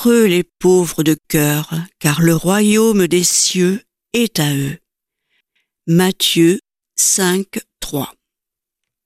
Heureux les pauvres de cœur, car le royaume des cieux est à eux. Matthieu 5, 3.